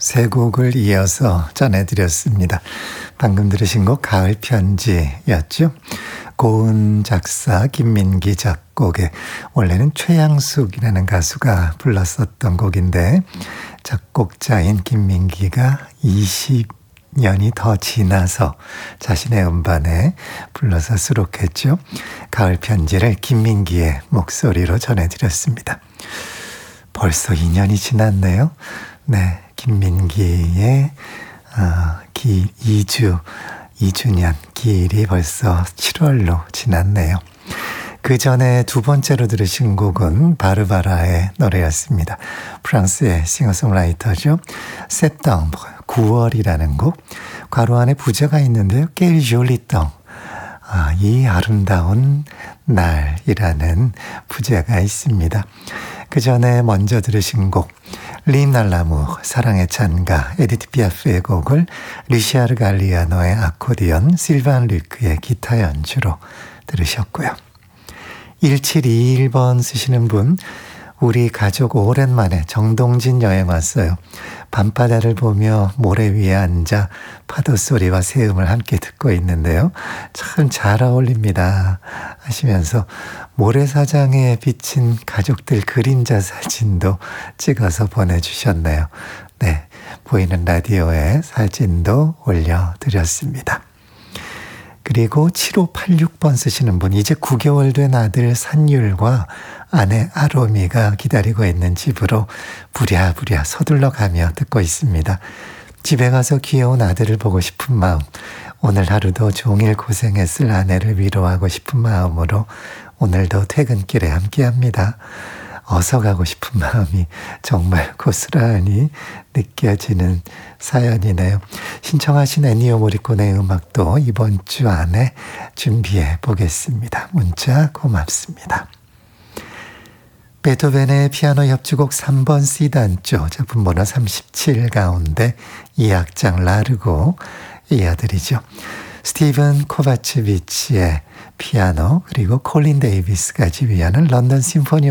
세 곡을 이어서 전해드렸습니다. 방금 들으신 곡 가을 편지였죠. 고은 작사, 김민기 작곡의 원래는 최양숙이라는 가수가 불렀었던 곡인데 작곡자인 김민기가 20년이 더 지나서 자신의 음반에 불러서 수록했죠. 가을 편지를 김민기의 목소리로 전해드렸습니다. 벌써 2년이 지났네요. 네, 김민기의 2주년 기일이 벌써 7월로 지났네요. 그 전에 두 번째로 들으신 곡은 바르바라의 노래였습니다. 프랑스의 싱어송라이터죠. 세땅 9월이라는 곡. 괄호 안에 부제가 있는데요. Quel joli temps. 이 아름다운 날이라는 부제가 있습니다. 그 전에 먼저 들으신 곡 림날라무 사랑의 찬가 에디트 피아프의 곡을 리샤르 갈리아노의 아코디언 실반 류크의 기타 연주로 들으셨고요. 1721번 쓰시는 분, 우리 가족 오랜만에 정동진 여행 왔어요. 밤바다를 보며 모래 위에 앉아 파도 소리와 새음을 함께 듣고 있는데요. 참 잘 어울립니다 하시면서 모래사장에 비친 가족들 그림자 사진도 찍어서 보내주셨네요. 네, 보이는 라디오에 사진도 올려드렸습니다. 그리고 7586번 쓰시는 분, 이제 9개월 된 아들 산율과 아내 아로미가 기다리고 있는 집으로 부랴부랴 서둘러 가며 듣고 있습니다. 집에 가서 귀여운 아들을 보고 싶은 마음, 오늘 하루도 종일 고생했을 아내를 위로하고 싶은 마음으로 오늘도 퇴근길에 함께합니다. 어서 가고 싶은 마음이 정말 고스란히 느껴지는 사연이네요. 신청하신 애니오 모리코네의 음악도 이번 주 안에 준비해 보겠습니다. 문자 고맙습니다. 베토벤의 피아노 협주곡 3번 C단조 작품 번호 37 가운데 2악장 라르고 이어드리죠. 스티븐 코바체비치의 피아노 그리고 콜린 데이비스가 지휘하는 런던 심포니